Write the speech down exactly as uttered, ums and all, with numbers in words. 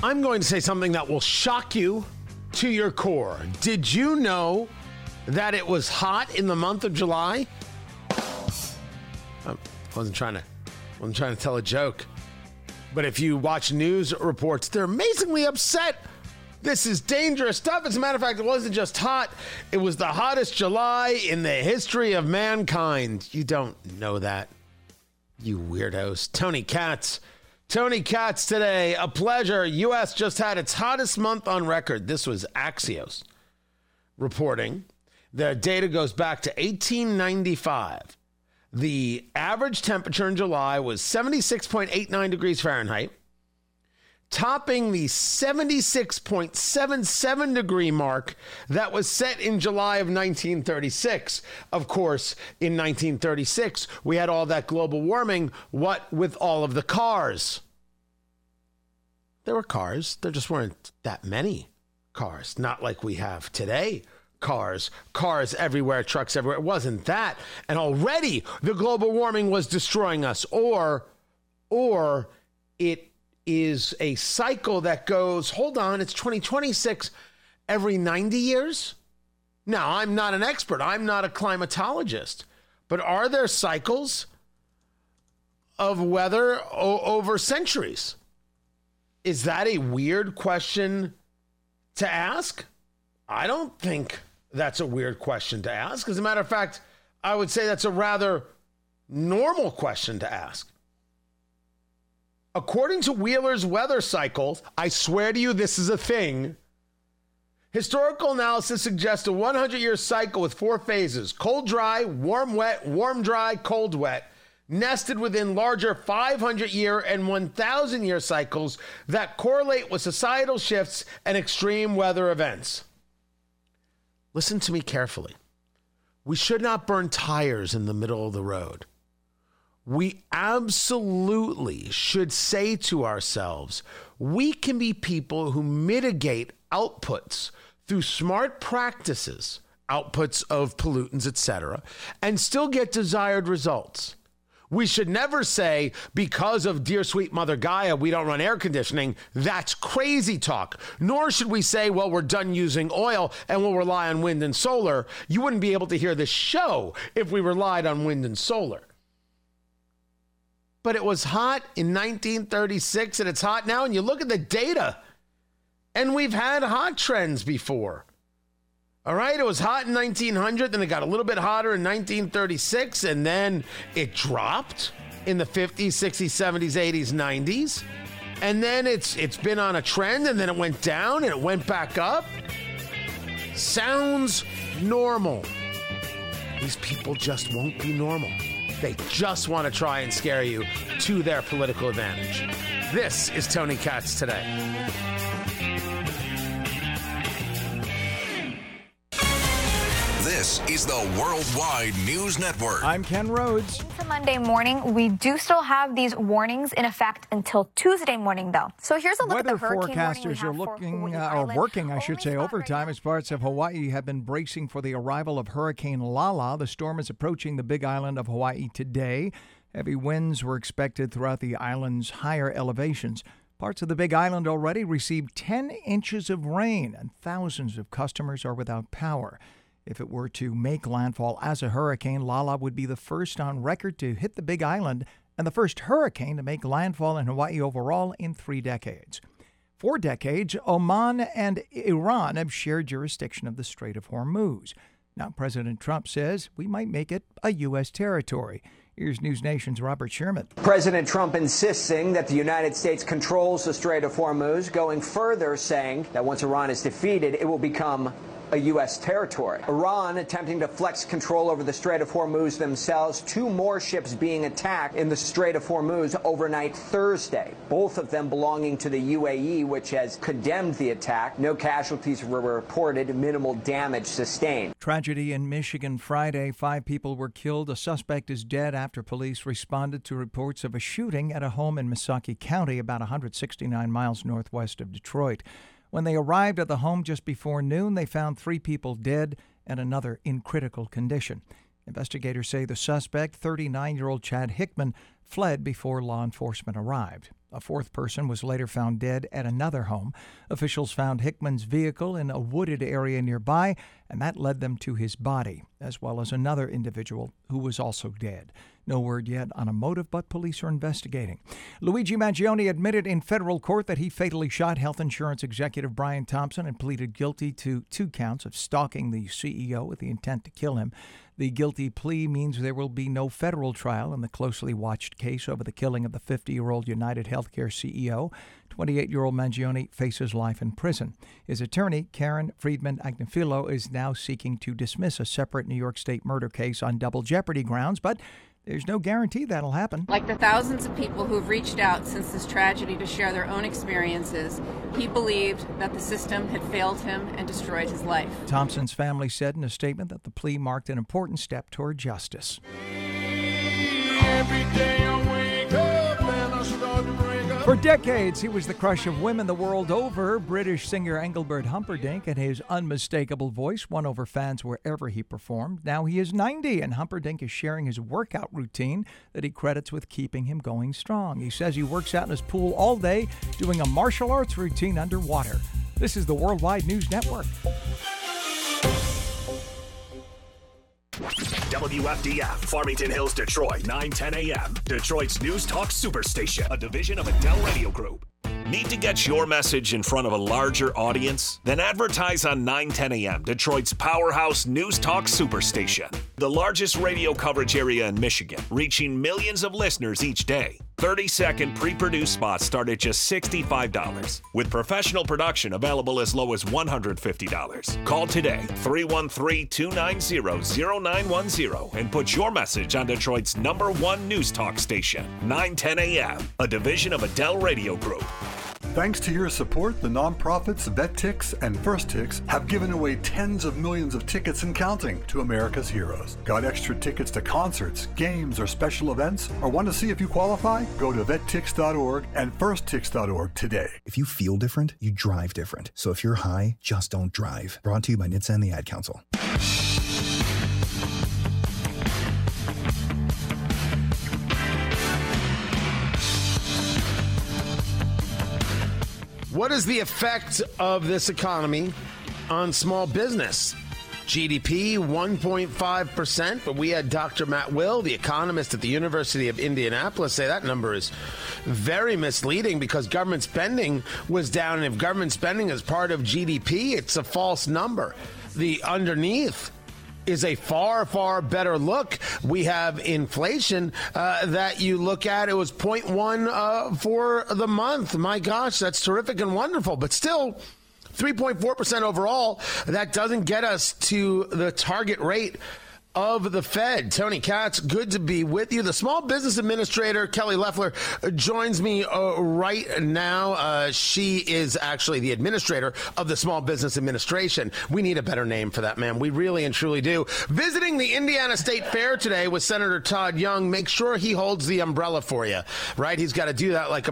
I'm going to say something that will shock you to your core. Did you know that it was hot in the month of July? I wasn't trying to, wasn't trying to tell a joke. But if you watch news reports, they're amazingly upset. This is dangerous stuff. As a matter of fact, it wasn't just hot. It was the hottest July in the history of mankind. You don't know that, you weirdos. Tony Katz. Tony Katz today. A pleasure. U S just had its hottest month on record. This was Axios reporting. The data goes back to eighteen ninety-five. The average temperature in July was seventy-six point eight nine degrees Fahrenheit, topping the seventy-six point seven seven degree mark that was set in July of nineteen thirty-six. Of course, in nineteen thirty-six, we had all that global warming. What with all of the cars? There were cars. There just weren't that many cars. Not like we have today. Cars, cars everywhere, trucks everywhere. It wasn't that. And already the global warming was destroying us. Or, or it is a cycle that goes, hold on, it's twenty twenty-six, every ninety years? Now, I'm not an expert. I'm not a climatologist. But are there cycles of weather o- over centuries? Is that a weird question to ask? I don't think that's a weird question to ask. As a matter of fact, I would say that's a rather normal question to ask. According to Wheeler's weather cycles, I swear to you this is a thing, historical analysis suggests a hundred-year cycle with four phases: cold, dry, warm, wet, warm, dry, cold, wet, nested within larger five hundred year and one thousand year cycles that correlate with societal shifts and extreme weather events. Listen to me carefully. We should not burn tires in the middle of the road. We absolutely should say to ourselves, we can be people who mitigate outputs through smart practices, outputs of pollutants, et cetera, and still get desired results. We should never say, because of dear sweet Mother Gaia, we don't run air conditioning. That's crazy talk. Nor should we say, well, we're done using oil and we'll rely on wind and solar. You wouldn't be able to hear this show if we relied on wind and solar. But it was hot in nineteen thirty-six and it's hot now. And you look at the data and we've had hot trends before. All right, it was hot in nineteen hundred, then it got a little bit hotter in nineteen thirty-six, and then it dropped in the fifties, sixties, seventies, eighties, nineties. And then it's it's been on a trend, and then it went down, and it went back up. Sounds normal. These people just won't be normal. They just want to try and scare you to their political advantage. This is Tony Katz Today. This is the Worldwide News Network. I'm Ken Rhodes. Into Monday morning, we do still have these warnings in effect until Tuesday morning, though. So here's a look Weather at the hurricane forecasters are looking, uh, or working, I should say, overtime as parts of Hawaii have been bracing for the arrival of Hurricane Lala. The storm is approaching the big island of Hawaii today. Heavy winds were expected throughout the island's higher elevations. Parts of the Big Island already received ten inches of rain, and thousands of customers are without power. If it were to make landfall as a hurricane, Lala would be the first on record to hit the Big Island and the first hurricane to make landfall in Hawaii overall in three decades. For decades, Oman and Iran have shared jurisdiction of the Strait of Hormuz. Now, President Trump says we might make it a U S territory. Here's News Nation's Robert Sherman. President Trump insisting that the United States controls the Strait of Hormuz, going further, saying that once Iran is defeated, it will become a U S territory. Iran attempting to flex control over the Strait of Hormuz themselves. Two more ships being attacked in the Strait of Hormuz overnight Thursday, both of them belonging to the U A E, which has condemned the attack. No casualties were reported, minimal damage sustained. Tragedy in Michigan Friday. Five people were killed. A suspect is dead after police responded to reports of a shooting at a home in Missaukee County, about one hundred sixty-nine miles northwest of Detroit. When they arrived at the home just before noon, they found three people dead and another in critical condition. Investigators say the suspect, thirty-nine-year-old Chad Hickman, fled before law enforcement arrived. A fourth person was later found dead at another home. Officials found Hickman's vehicle in a wooded area nearby, and that led them to his body, as well as another individual who was also dead. No word yet on a motive, but police are investigating. Luigi Mangione admitted in federal court that he fatally shot health insurance executive Brian Thompson and pleaded guilty to two counts of stalking the C E O with the intent to kill him. The guilty plea means there will be no federal trial in the closely watched case over the killing of the fifty-year-old United Healthcare C E O. twenty-eight-year-old Mangione faces life in prison. His attorney, Karen Friedman Agnifilo, is now seeking to dismiss a separate New York State murder case on double jeopardy grounds, but there's no guarantee that'll happen. Like the thousands of people who've reached out since this tragedy to share their own experiences, he believed that the system had failed him and destroyed his life. Thompson's family said in a statement that the plea marked an important step toward justice. Every day I wake up and I start to break up. For decades, he was the crush of women the world over. British singer Engelbert Humperdinck and his unmistakable voice won over fans wherever he performed. Now he is ninety, and Humperdinck is sharing his workout routine that he credits with keeping him going strong. He says he works out in his pool all day, doing a martial arts routine underwater. This is the Worldwide News Network. W F D F, Farmington Hills, Detroit, nine ten a.m. Detroit's News Talk Superstation, a division of Adele Radio Group. Need to get your message in front of a larger audience? Then advertise on nine ten a.m., Detroit's powerhouse News Talk Superstation. The largest radio coverage area in Michigan, reaching millions of listeners each day. thirty-second pre-produced spots start at just sixty-five dollars, with professional production available as low as one hundred fifty dollars. Call today, three one three, two nine zero, zero nine one zero, and put your message on Detroit's number one news talk station, nine ten a.m., a division of Adele Radio Group. Thanks to your support, the nonprofits VetTix and FirstTix have given away tens of millions of tickets and counting to America's heroes. Got extra tickets to concerts, games, or special events? Or want to see if you qualify? Go to vet tix dot org and first tix dot org today. If you feel different, you drive different. So if you're high, just don't drive. Brought to you by N H T S A and the Ad Council. What is the effect of this economy on small business? G D P, one point five percent, but we had Doctor Matt Will, the economist at the University of Indianapolis, say that number is very misleading because government spending was down, and if government spending is part of G D P, it's a false number. The underneath is a far, far better look. We have inflation uh, that you look at. It was zero point one uh, for the month. My gosh, that's terrific and wonderful. But still, three point four percent overall. That doesn't get us to the target rate of the Fed. Tony Katz, good to be with you. The Small Business Administrator, Kelly Loeffler, joins me uh, right now. Uh, she is actually the administrator of the Small Business Administration. We need a better name for that, man. We really and truly do. Visiting the Indiana State Fair today with Senator Todd Young. Make sure he holds the umbrella for you, right? He's got to do that like a